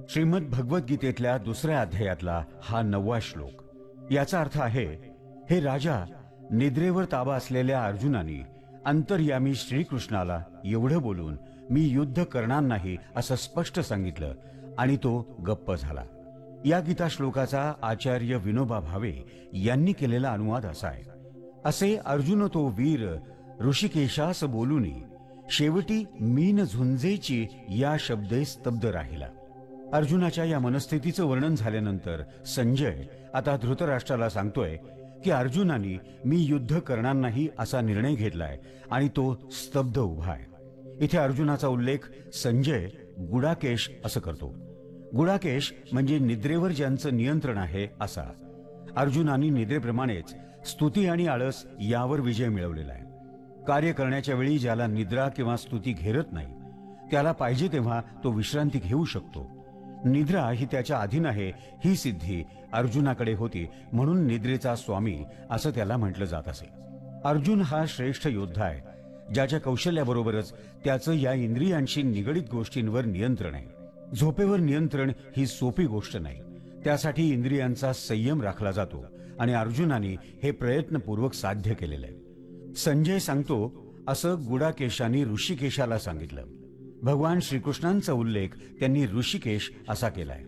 श्रीमद भगवद्गीतेतल्या दुसऱ्या अध्यायातला हा 9वा श्लोक. याचा अर्थ आहे, हे राजा, निद्रेवर ताबा असलेल्या अर्जुनाने अंतर्यामी श्रीकृष्णाला एवढं बोलून मी युद्ध करणार नाही असं स्पष्ट सांगितलं आणि तो गप्प झाला. या गीता श्लोकाचा आचार्य विनोबा भावे यांनी केलेला अनुवाद असा आहे, असे अर्जुन तो वीर ऋषिकेशास बोलूनी शेवटी मीन झुंजेची या शब्दे स्तब्ध राहिला. अर्जुनाच्या या मनस्थितीचं वर्णन झाल्यानंतर संजय आता धृतराष्ट्राला सांगतोय की अर्जुनाने मी युद्ध करणार नाही असा निर्णय घेतलाय आणि तो स्तब्ध उभा आहे. इथे अर्जुनाचा उल्लेख संजय गुडाकेश असं करतो. गुडाकेश म्हणजे निद्रेवर ज्यांचं नियंत्रण आहे असा. अर्जुनाने निद्रेप्रमाणेच स्तुती आणि आळस यावर विजय मिळवलेला आहे. कार्य करण्याच्या वेळी ज्याला निद्रा किंवा स्तुती घेरत नाही त्याला पाहिजे तेव्हा तो विश्रांती घेऊ शकतो. निद्रा ही त्याच्या अधीन आहे ही सिद्धी अर्जुनाकडे होती, म्हणून निद्रेचा स्वामी असं त्याला म्हटलं जात असे. अर्जुन हा श्रेष्ठ योद्धा आहे, ज्याच्या कौशल्याबरोबरच त्याचं या इंद्रियांशी निगडित गोष्टींवर नियंत्रण आहे. झोपेवर नियंत्रण ही सोपी गोष्ट नाही, त्यासाठी इंद्रियांचा संयम राखला जातो आणि अर्जुनाने हे प्रयत्नपूर्वक साध्य केलेलं आहे. संजय सांगतो, असं गुडाकेशाने ऋषिकेशाला सांगितलं. भगवान श्रीकृष्णांचा उल्लेख त्यांनी ऋषिकेश असा केलाय.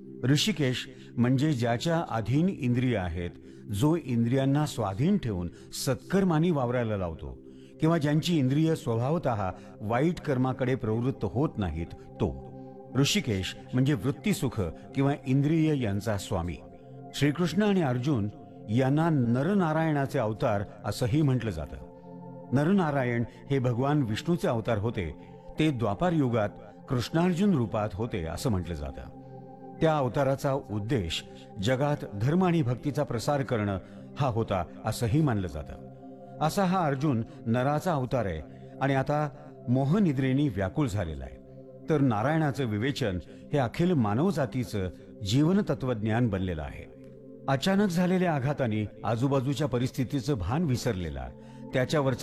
ऋषिकेश म्हणजे ज्याच्या अधीन इंद्रिय आहेत, जो इंद्रियांना स्वाधीन ठेवून सत्कर्मानी वावरायला लावतो किंवा ज्यांची इंद्रिय स्वभावतः वाईट कर्माकडे प्रवृत्त होत नाहीत, तो ऋषिकेश म्हणजे वृत्तीसुख किंवा इंद्रिय यांचा स्वामी. श्रीकृष्ण आणि अर्जुन यांना नरनारायणाचे अवतार असंही म्हटलं जातं. नरनारायण हे भगवान विष्णूचे अवतार होते. ते द्वापार युगात कृष्णार्जुन रूपात होते असं म्हटलं जातं. त्या अवताराचा उद्देश जगात धर्म आणि भक्तीचा प्रसार करणं हा होता असंही मानलं जातं. असा हा अर्जुन नराचा अवतार आहे आणि आता मोहनिद्रेनी व्याकुळ झालेला आहे. तर नारायणाचं विवेचन हे अखिल मानवजातीचं जीवन तत्वज्ञान बनलेलं आहे. अचानक झालेल्या आघाताने आजूबाजूच्या परिस्थितीचं भान विसरलेला, त्याच्यावरचा